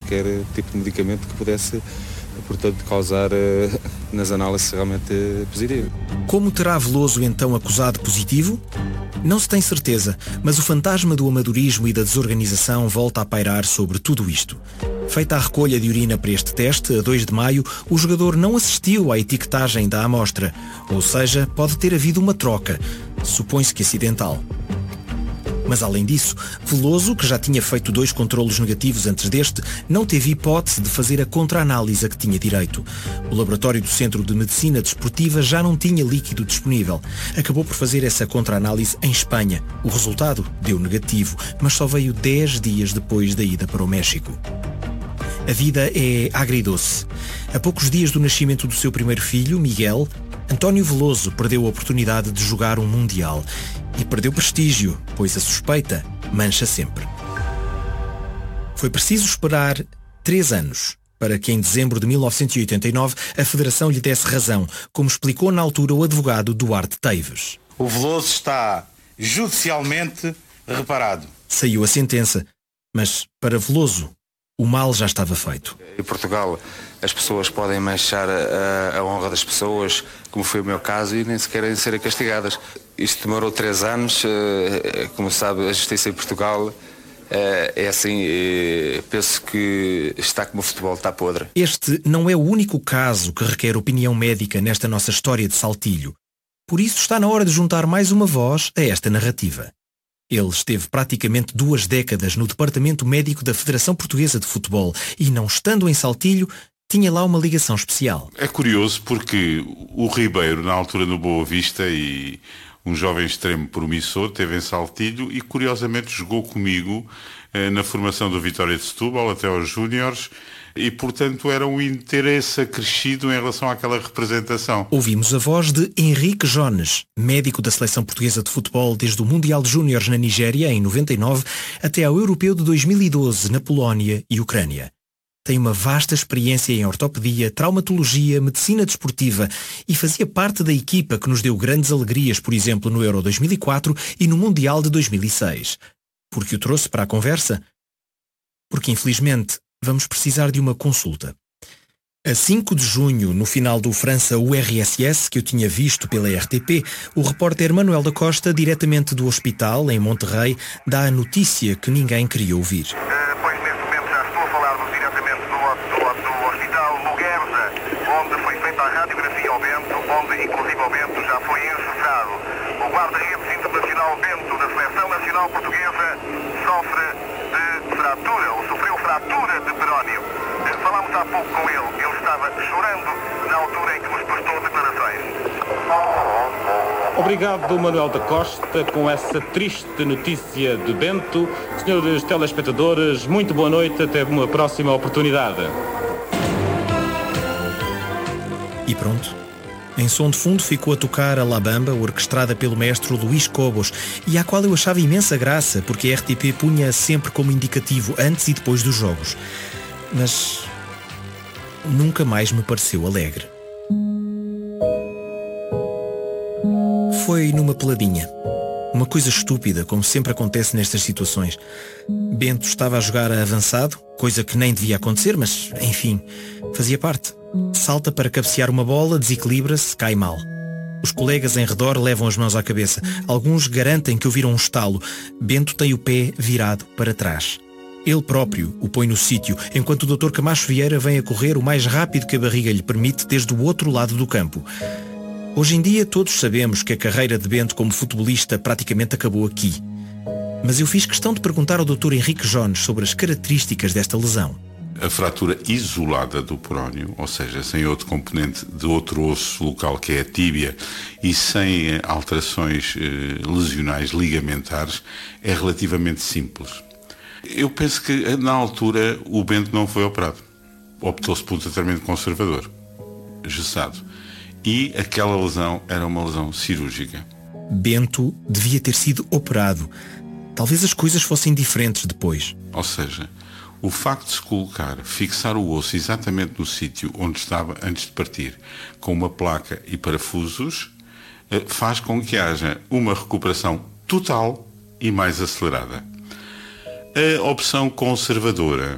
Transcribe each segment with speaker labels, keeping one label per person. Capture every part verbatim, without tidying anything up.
Speaker 1: qualquer tipo de medicamento que pudesse, portanto, causar uh, nas análises realmente uh, positivo.
Speaker 2: Como terá Veloso então acusado positivo? Não se tem certeza, mas o fantasma do amadorismo e da desorganização volta a pairar sobre tudo isto. Feita a recolha de urina para este teste, a dois de maio, o jogador não assistiu à etiquetagem da amostra, ou seja, pode ter havido uma troca, supõe-se que acidental. Mas além disso, Veloso, que já tinha feito dois controlos negativos antes deste, não teve hipótese de fazer a contra-análise a que tinha direito. O laboratório do Centro de Medicina Desportiva já não tinha líquido disponível. Acabou por fazer essa contra-análise em Espanha. O resultado deu negativo, mas só veio dez dias depois da ida para o México. A vida é agridoce. A poucos dias do nascimento do seu primeiro filho, Miguel, António Veloso perdeu a oportunidade de jogar um Mundial. E perdeu prestígio, pois a suspeita mancha sempre. Foi preciso esperar três anos para que em dezembro de mil novecentos e oitenta e nove a Federação lhe desse razão, como explicou na altura o advogado Duarte Teives.
Speaker 3: O Veloso está judicialmente reparado.
Speaker 2: Saiu a sentença, mas para Veloso o mal já estava feito.
Speaker 4: Em Portugal as pessoas podem manchar a, a honra das pessoas, como foi o meu caso, e nem sequer serem castigadas. Isto demorou três anos, como sabe, a justiça em Portugal é assim, penso que está como o futebol, está podre.
Speaker 2: Este não é o único caso que requer opinião médica nesta nossa história de Saltilho. Por isso está na hora de juntar mais uma voz a esta narrativa. Ele esteve praticamente duas décadas no departamento médico da Federação Portuguesa de Futebol e, não estando em Saltilho, tinha lá uma ligação especial.
Speaker 5: É curioso porque o Ribeiro, na altura no Boa Vista, e um jovem extremo promissor, teve em Saltilho e curiosamente jogou comigo eh, na formação do Vitória de Setúbal até aos júniores e, portanto, era um interesse acrescido em relação àquela representação.
Speaker 2: Ouvimos a voz de Henrique Jones, médico da Seleção Portuguesa de Futebol desde o Mundial de Júniores na Nigéria, em noventa e nove, até ao Europeu de dois mil e doze, na Polónia e Ucrânia. Tem uma vasta experiência em ortopedia, traumatologia, medicina desportiva e fazia parte da equipa que nos deu grandes alegrias, por exemplo, no Euro dois mil e quatro e no Mundial de dois mil e seis. Por que o trouxe para a conversa? Porque, infelizmente, vamos precisar de uma consulta. A cinco de junho, no final do França-U R S S, que eu tinha visto pela R T P, o repórter Manuel da Costa, diretamente do hospital, em Monterrey, dá a notícia que ninguém queria ouvir.
Speaker 6: Onde, inclusive, o Bento já foi engessado. O guarda-redes internacional Bento, da Seleção Nacional Portuguesa, sofre de fratura, ou sofreu fratura de perónio. Falámos há pouco com ele. Ele estava chorando na altura em que nos prestou declarações.
Speaker 7: Obrigado, Manuel da Costa, com essa triste notícia de Bento. Senhores telespectadores, muito boa noite, até uma próxima oportunidade.
Speaker 2: E pronto. Em som de fundo ficou a tocar a La Bamba, orquestrada pelo mestre Luís Cobos, e à qual eu achava imensa graça, porque a R T P punha sempre como indicativo antes e depois dos jogos. Mas nunca mais me pareceu alegre. Foi numa peladinha. Uma coisa estúpida, como sempre acontece nestas situações. Bento estava a jogar a avançado, coisa que nem devia acontecer, mas, enfim, fazia parte. Salta para cabecear uma bola, desequilibra-se, cai mal. Os colegas em redor levam as mãos à cabeça. Alguns garantem que ouviram um estalo. Bento tem o pé virado para trás. Ele próprio o põe no sítio, enquanto o doutor Camacho Vieira vem a correr o mais rápido que a barriga lhe permite desde o outro lado do campo. Hoje em dia todos sabemos que a carreira de Bento como futebolista praticamente acabou aqui. Mas eu fiz questão de perguntar ao doutor Henrique Jones sobre as características desta lesão.
Speaker 5: A fratura isolada do perónio, ou seja, sem outro componente de outro osso local que é a tíbia e sem alterações eh, lesionais ligamentares, é relativamente simples. Eu penso que na altura o Bento não foi operado. Optou-se por um tratamento conservador, engessado. E aquela lesão era uma lesão cirúrgica.
Speaker 2: Bento devia ter sido operado. Talvez as coisas fossem diferentes depois.
Speaker 5: Ou seja, o facto de se colocar, fixar o osso exatamente no sítio onde estava antes de partir, com uma placa e parafusos, faz com que haja uma recuperação total e mais acelerada. A opção conservadora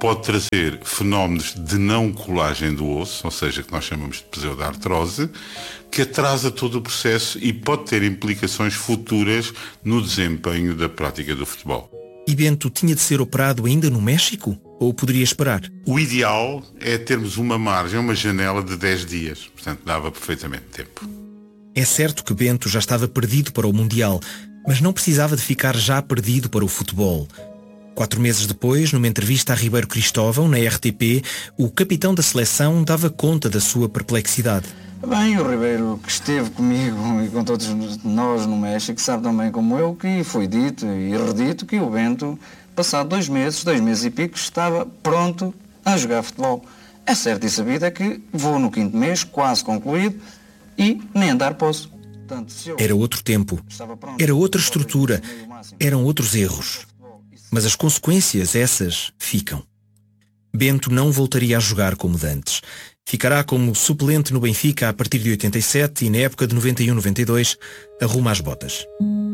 Speaker 5: pode trazer fenómenos de não colagem do osso, ou seja, que nós chamamos de pseudoartrose, que atrasa todo o processo e pode ter implicações futuras no desempenho da prática do futebol.
Speaker 2: E Bento tinha de ser operado ainda no México? Ou poderia esperar?
Speaker 5: O ideal é termos uma margem, uma janela de dez dias. Portanto, dava perfeitamente tempo.
Speaker 2: É certo que Bento já estava perdido para o Mundial, mas não precisava de ficar já perdido para o futebol. Quatro meses depois, numa entrevista a Ribeiro Cristóvão, na R T P, o capitão da seleção dava conta da sua perplexidade.
Speaker 8: Bem, o Ribeiro, que esteve comigo e com todos nós no México, sabe também como eu que foi dito e redito que o Bento, passado dois meses, dois meses e pico, estava pronto a jogar futebol. É certo e sabido é que vou no quinto mês, quase concluído, e nem andar posso. Portanto, se eu
Speaker 2: Era outro tempo, era outra estrutura, eram outros erros. Mas as consequências, essas, ficam. Bento não voltaria a jogar como de antes. Ficará como suplente no Benfica a partir de oitenta e sete e na época de noventa e um noventa e dois arruma as botas.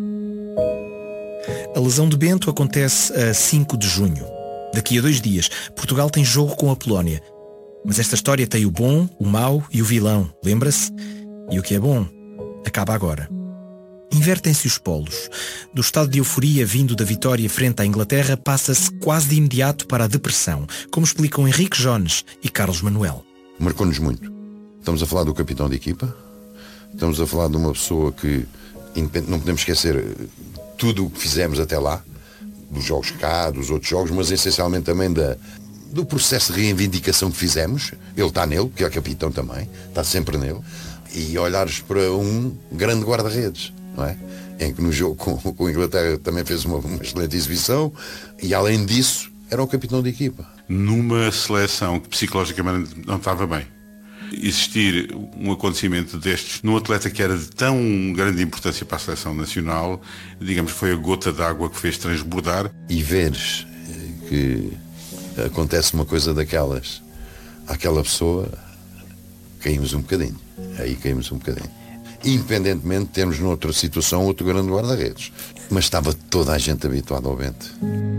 Speaker 2: A lesão de Bento acontece a cinco de junho. Daqui a dois dias, Portugal tem jogo com a Polónia. Mas esta história tem o bom, o mau e o vilão, lembra-se? E o que é bom, acaba agora. Invertem-se os polos. Do estado de euforia vindo da vitória frente à Inglaterra passa-se quase de imediato para a depressão, como explicam Henrique Jones e Carlos Manuel.
Speaker 9: Marcou-nos muito. Estamos a falar do capitão de equipa, estamos a falar de uma pessoa que não podemos esquecer tudo o que fizemos até lá, dos jogos cá, dos outros jogos, mas essencialmente também da, do processo de reivindicação que fizemos. Ele está nele, que é capitão também, está sempre nele, e olhares para um grande guarda-redes, não é? Em que no jogo com, com a Inglaterra também fez uma, uma excelente exibição, e além disso era o capitão de equipa.
Speaker 5: Numa seleção que psicologicamente não estava bem, existir um acontecimento destes num atleta que era de tão grande importância para a seleção nacional, digamos que foi a gota d'água que fez transbordar.
Speaker 9: E veres que acontece uma coisa daquelas àquela pessoa, caímos um bocadinho. Aí caímos um bocadinho. Independentemente de termos noutra situação outro grande guarda-redes. Mas estava toda a gente habituada ao Bento.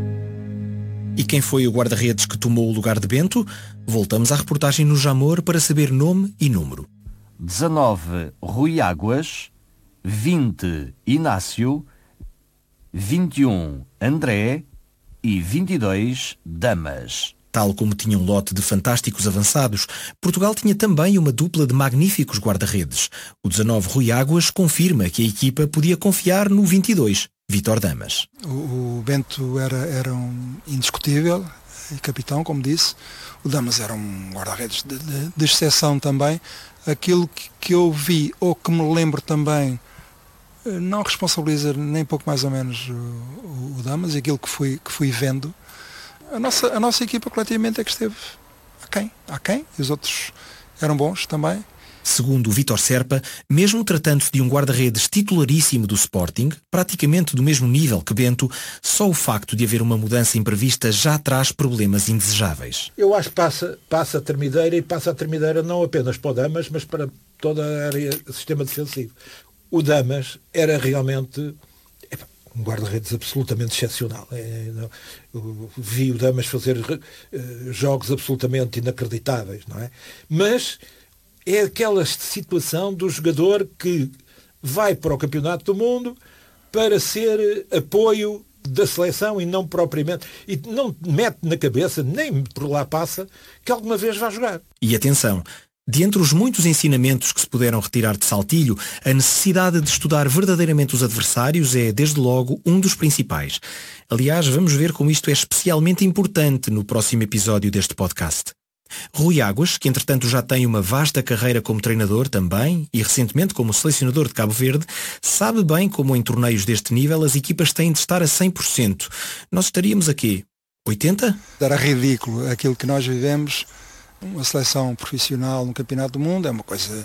Speaker 2: E quem foi o guarda-redes que tomou o lugar de Bento? Voltamos à reportagem no Jamor para saber nome e número.
Speaker 10: dezanove, Rui Águas. vinte, Inácio. vinte e um, André. E vinte e dois, Damas.
Speaker 2: Tal como tinha um lote de fantásticos avançados, Portugal tinha também uma dupla de magníficos guarda-redes. O dezanove, Rui Águas, confirma que a equipa podia confiar no vinte e dois, Vítor Damas.
Speaker 11: O, o Bento era, era um indiscutível, capitão, como disse. O Damas era um guarda-redes de, de, de exceção também. Aquilo que, que eu vi, ou que me lembro também, não responsabiliza nem pouco mais ou menos o, o, o Damas, aquilo que fui, que fui vendo. A nossa, a nossa equipa coletivamente é que esteve aquém, aquém, e os outros eram bons também.
Speaker 2: Segundo o Vítor Serpa, mesmo tratando-se de um guarda-redes titularíssimo do Sporting, praticamente do mesmo nível que Bento, só o facto de haver uma mudança imprevista já traz problemas indesejáveis.
Speaker 12: Eu acho que passa, passa a termideira e passa a termideira não apenas para o Damas, mas para toda a área do sistema defensivo. O Damas era realmente um guarda-redes absolutamente excepcional. É, não, eu vi o Damas fazer uh, jogos absolutamente inacreditáveis, não é? Mas é aquela situação do jogador que vai para o Campeonato do Mundo para ser apoio da seleção e não propriamente, e não mete na cabeça, nem por lá passa, que alguma vez vai jogar.
Speaker 2: E atenção, de entre os muitos ensinamentos que se puderam retirar de Saltilho, a necessidade de estudar verdadeiramente os adversários é, desde logo, um dos principais. Aliás, vamos ver como isto é especialmente importante no próximo episódio deste podcast. Rui Águas, que entretanto já tem uma vasta carreira como treinador também, e recentemente como selecionador de Cabo Verde, sabe bem como em torneios deste nível as equipas têm de estar a cem por cento. Nós estaríamos aqui, oitenta?
Speaker 11: Era ridículo aquilo que nós vivemos. Uma seleção profissional no Campeonato do Mundo é uma coisa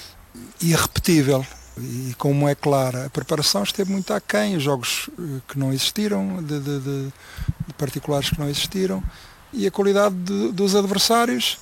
Speaker 11: irrepetível. E como é clara, a preparação esteve muito aquém, os jogos que não existiram, de, de, de, de particulares que não existiram, e a qualidade de, dos adversários,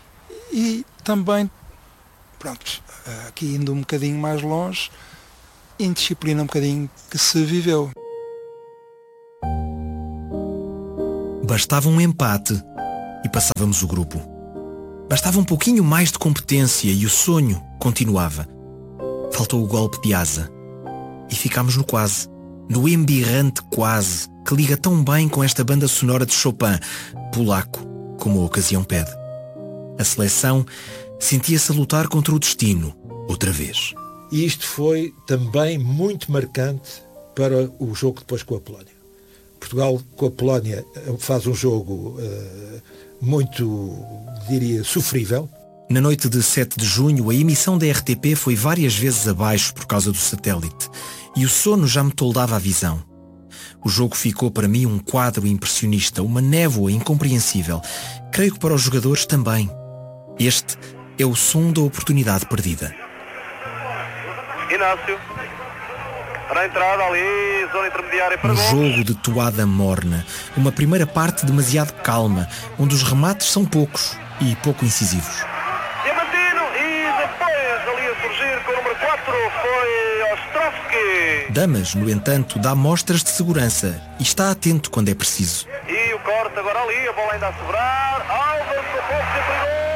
Speaker 11: e também, pronto, aqui indo um bocadinho mais longe, indisciplina um bocadinho que se viveu.
Speaker 2: Bastava um empate e passávamos o grupo. Bastava um pouquinho mais de competência e o sonho continuava. Faltou o golpe de asa. E ficámos no quase. No embirrante quase, que liga tão bem com esta banda sonora de Chopin, polaco, como a ocasião pede. A seleção sentia-se a lutar contra o destino, outra vez.
Speaker 12: E isto foi também muito marcante para o jogo depois com a Polónia. Portugal com a Polónia faz um jogo uh, muito, diria, sofrível.
Speaker 2: Na noite de sete de junho, a emissão da R T P foi várias vezes abaixo por causa do satélite, e o sono já me toldava a visão. O jogo ficou para mim um quadro impressionista, uma névoa incompreensível. Creio que para os jogadores também. Este é o som da oportunidade perdida.
Speaker 6: Inácio, para a entrada ali, zona intermediária para
Speaker 2: Um
Speaker 6: Gomes.
Speaker 2: jogo de toada morna, uma primeira parte demasiado calma, onde os remates são poucos e pouco incisivos.
Speaker 6: Diamantino e depois ali a surgir com o número quatro foi Ostrovski.
Speaker 2: Damas, no entanto, dá mostras de segurança e está atento quando é preciso.
Speaker 6: E o corte agora ali, a bola ainda a sobrar. Álvaro com pouco de perigo.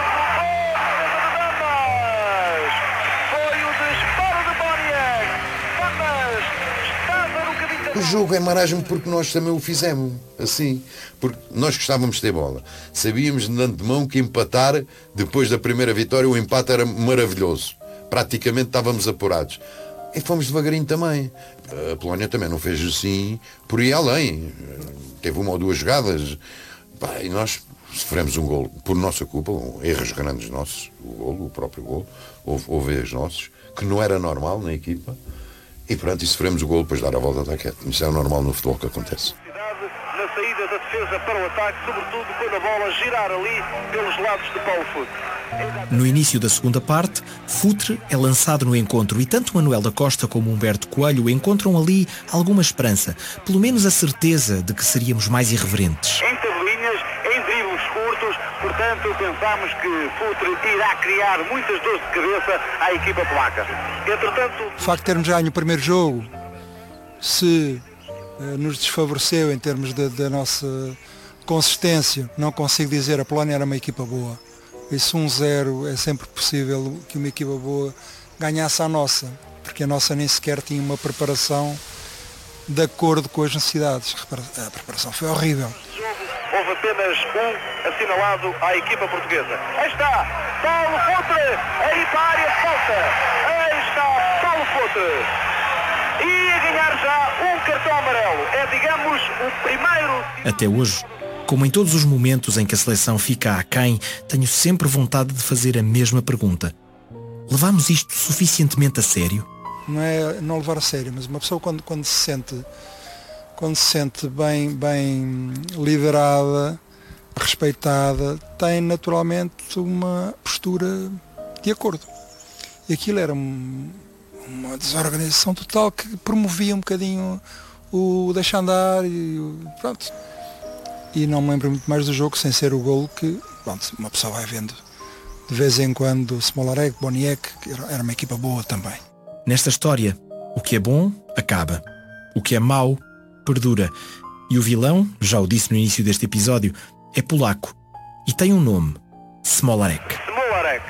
Speaker 9: O jogo é marasmo porque nós também o fizemos, assim. Porque nós gostávamos de ter bola. Sabíamos de antemão que empatar, depois da primeira vitória, o empate era maravilhoso. Praticamente estávamos apurados. E fomos devagarinho também. A Polónia também não fez assim por ir além. Teve uma ou duas jogadas. Pá, e nós sofremos um golo por nossa culpa, erros grandes nossos. O golo, o próprio golo. Houve, houve erros nossos, que não era normal na equipa. E pronto, e sofremos o golo depois de dar a volta da queda. Isso é o normal no futebol que acontece.
Speaker 6: Na saída da defesa para o ataque, sobretudo quando a bola girar ali pelos lados de Paulo Futre.
Speaker 2: No início da segunda parte, Futre é lançado no encontro e tanto Manuel da Costa como Humberto Coelho encontram ali alguma esperança, pelo menos a certeza de que seríamos mais irreverentes.
Speaker 6: Em tabelinhas, em dribles curtos, portanto pensámos que Futre irá criar muitas dores de cabeça à equipa polaca. Entretanto,
Speaker 11: O facto de termos ganho o primeiro jogo, se eh, nos desfavoreceu em termos da, da nossa consistência, não consigo dizer, a Polónia era uma equipa boa. Esse um zero é sempre possível que uma equipa boa ganhasse a nossa, porque a nossa nem sequer tinha uma preparação de acordo com as necessidades. A preparação foi horrível.
Speaker 6: houve apenas um assinalado à equipa portuguesa. Aí está, Paulo Futre, aí para a área de falta. Aí está Paulo Futre. E a ganhar já um cartão amarelo. É, digamos, o primeiro...
Speaker 2: Até hoje, como em todos os momentos em que a seleção fica aquém, tenho sempre vontade de fazer a mesma pergunta. Levámos isto suficientemente a sério?
Speaker 11: Não é não levar a sério, mas uma pessoa quando, quando se sente quando se sente bem, bem liderada, respeitada, tem naturalmente uma postura de acordo. E aquilo era um, uma desorganização total que promovia um bocadinho o deixar andar e o, pronto. E não me lembro muito mais do jogo sem ser o golo que, pronto, uma pessoa vai vendo de vez em quando Smolarek, Boniek, que era uma equipa boa também.
Speaker 2: Nesta história, o que é bom, acaba. O que é mau, perdura. E o vilão, já o disse no início deste episódio, é polaco. E tem um nome. Smolarek.
Speaker 6: Smolarek.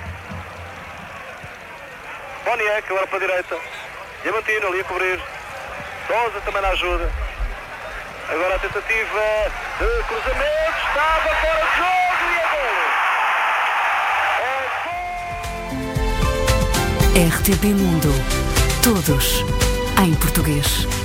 Speaker 6: Boniek, agora para a direita. Diamantino ali a cobrir. Sousa também na ajuda. Agora a tentativa de cruzamento. Estava fora de jogo e é gol.
Speaker 13: R T P Mundo. Todos em português.